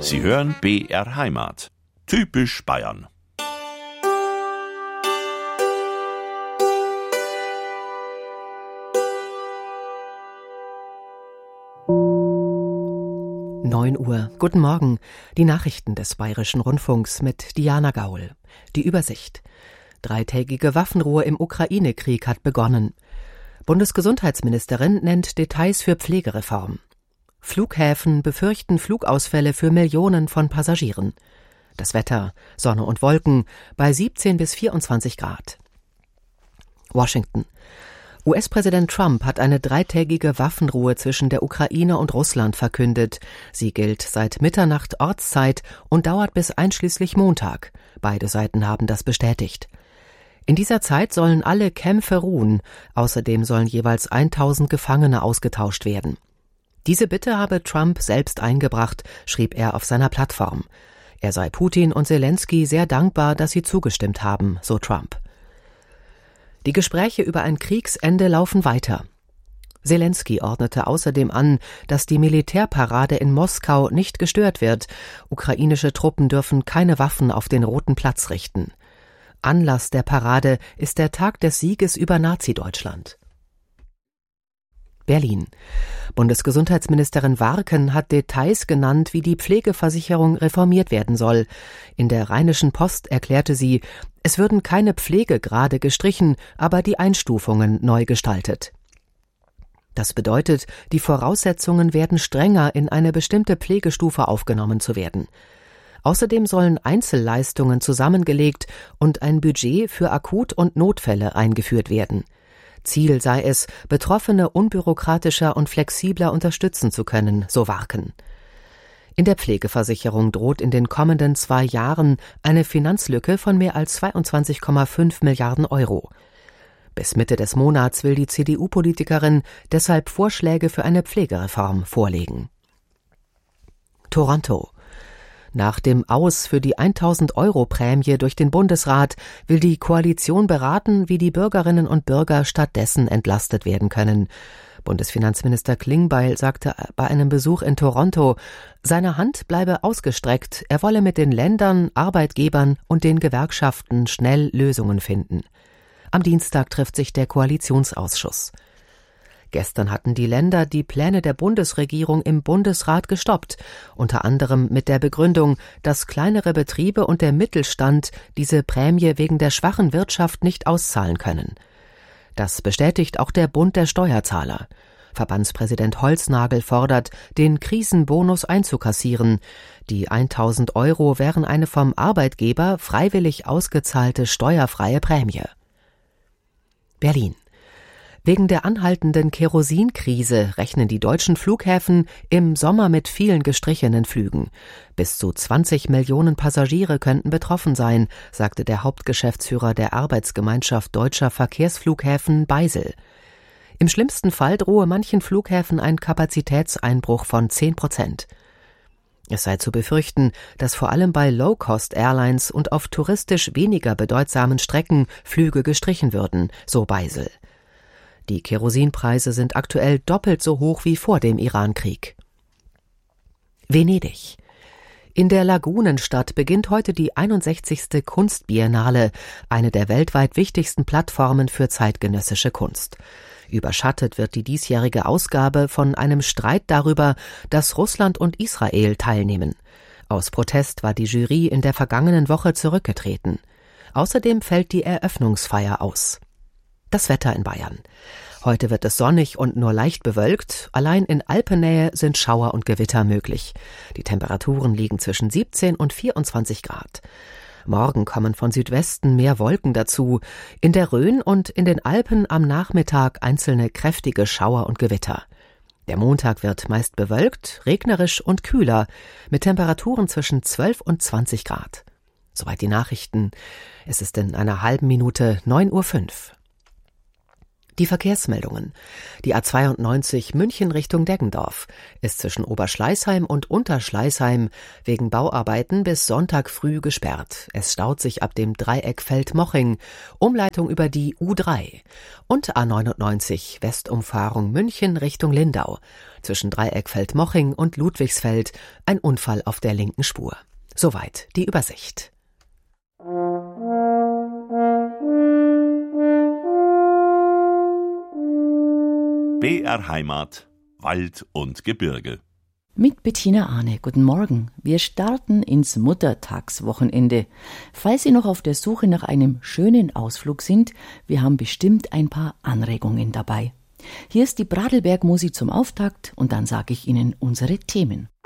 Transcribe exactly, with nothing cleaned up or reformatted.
Sie hören B R Heimat. Typisch Bayern. neun Uhr. Guten Morgen. Die Nachrichten des Bayerischen Rundfunks mit Diana Gaul. Die Übersicht. Dreitägige Waffenruhe im Ukraine-Krieg hat begonnen. Bundesgesundheitsministerin nennt Details für Pflegereform. Flughäfen befürchten Flugausfälle für Millionen von Passagieren. Das Wetter, Sonne und Wolken bei siebzehn bis vierundzwanzig Grad. Washington. U S-Präsident Trump hat eine dreitägige Waffenruhe zwischen der Ukraine und Russland verkündet. Sie gilt seit Mitternacht Ortszeit und dauert bis einschließlich Montag. Beide Seiten haben das bestätigt. In dieser Zeit sollen alle Kämpfe ruhen. Außerdem sollen jeweils tausend Gefangene ausgetauscht werden. Diese Bitte habe Trump selbst eingebracht, schrieb er auf seiner Plattform. Er sei Putin und Zelensky sehr dankbar, dass sie zugestimmt haben, so Trump. Die Gespräche über ein Kriegsende laufen weiter. Zelensky ordnete außerdem an, dass die Militärparade in Moskau nicht gestört wird. Ukrainische Truppen dürfen keine Waffen auf den Roten Platz richten. Anlass der Parade ist der Tag des Sieges über Nazi-Deutschland. Berlin. Bundesgesundheitsministerin Warken hat Details genannt, wie die Pflegeversicherung reformiert werden soll. In der Rheinischen Post erklärte sie, es würden keine Pflegegrade gestrichen, aber die Einstufungen neu gestaltet. Das bedeutet, die Voraussetzungen werden strenger, in eine bestimmte Pflegestufe aufgenommen zu werden. Außerdem sollen Einzelleistungen zusammengelegt und ein Budget für Akut- und Notfälle eingeführt werden. Ziel sei es, Betroffene unbürokratischer und flexibler unterstützen zu können, so Warken. In der Pflegeversicherung droht in den kommenden zwei Jahren eine Finanzlücke von mehr als zweiundzwanzig Komma fünf Milliarden Euro. Bis Mitte des Monats will die C D U-Politikerin deshalb Vorschläge für eine Pflegereform vorlegen. Toronto. Nach dem Aus für die tausend Euro Prämie durch den Bundesrat will die Koalition beraten, wie die Bürgerinnen und Bürger stattdessen entlastet werden können. Bundesfinanzminister Klingbeil sagte bei einem Besuch in Toronto, seine Hand bleibe ausgestreckt, er wolle mit den Ländern, Arbeitgebern und den Gewerkschaften schnell Lösungen finden. Am Dienstag trifft sich der Koalitionsausschuss. Gestern hatten die Länder die Pläne der Bundesregierung im Bundesrat gestoppt, unter anderem mit der Begründung, dass kleinere Betriebe und der Mittelstand diese Prämie wegen der schwachen Wirtschaft nicht auszahlen können. Das bestätigt auch der Bund der Steuerzahler. Verbandspräsident Holznagel fordert, den Krisenbonus einzukassieren. Die tausend Euro wären eine vom Arbeitgeber freiwillig ausgezahlte steuerfreie Prämie. Berlin. Wegen der anhaltenden Kerosinkrise rechnen die deutschen Flughäfen im Sommer mit vielen gestrichenen Flügen. Bis zu zwanzig Millionen Passagiere könnten betroffen sein, sagte der Hauptgeschäftsführer der Arbeitsgemeinschaft Deutscher Verkehrsflughäfen Beisel. Im schlimmsten Fall drohe manchen Flughäfen ein Kapazitätseinbruch von zehn Prozent. Es sei zu befürchten, dass vor allem bei Low-Cost-Airlines und auf touristisch weniger bedeutsamen Strecken Flüge gestrichen würden, so Beisel. Die Kerosinpreise sind aktuell doppelt so hoch wie vor dem Irankrieg. Venedig. In der Lagunenstadt beginnt heute die einundsechzigste Kunstbiennale, eine der weltweit wichtigsten Plattformen für zeitgenössische Kunst. Überschattet wird die diesjährige Ausgabe von einem Streit darüber, dass Russland und Israel teilnehmen. Aus Protest war die Jury in der vergangenen Woche zurückgetreten. Außerdem fällt die Eröffnungsfeier aus. Das Wetter in Bayern. Heute wird es sonnig und nur leicht bewölkt. Allein in Alpennähe sind Schauer und Gewitter möglich. Die Temperaturen liegen zwischen siebzehn und vierundzwanzig Grad. Morgen kommen von Südwesten mehr Wolken dazu. In der Rhön und in den Alpen am Nachmittag einzelne kräftige Schauer und Gewitter. Der Montag wird meist bewölkt, regnerisch und kühler, mit Temperaturen zwischen zwölf und zwanzig Grad. Soweit die Nachrichten. Es ist in einer halben Minute neun Uhr fünf. Die Verkehrsmeldungen. Die A zweiundneunzig München Richtung Deggendorf ist zwischen Oberschleißheim und Unterschleißheim wegen Bauarbeiten bis Sonntag früh gesperrt. Es staut sich ab dem Dreieck Feldmoching, Umleitung über die U drei. Und A neunundneunzig Westumfahrung München Richtung Lindau. Zwischen Dreieck Feldmoching und Ludwigsfeld ein Unfall auf der linken Spur. Soweit die Übersicht. B R Heimat, Wald und Gebirge. Mit Bettina Arne, guten Morgen. Wir starten ins Muttertagswochenende. Falls Sie noch auf der Suche nach einem schönen Ausflug sind, wir haben bestimmt ein paar Anregungen dabei. Hier ist die Bradelberg-Musik zum Auftakt und dann sage ich Ihnen unsere Themen.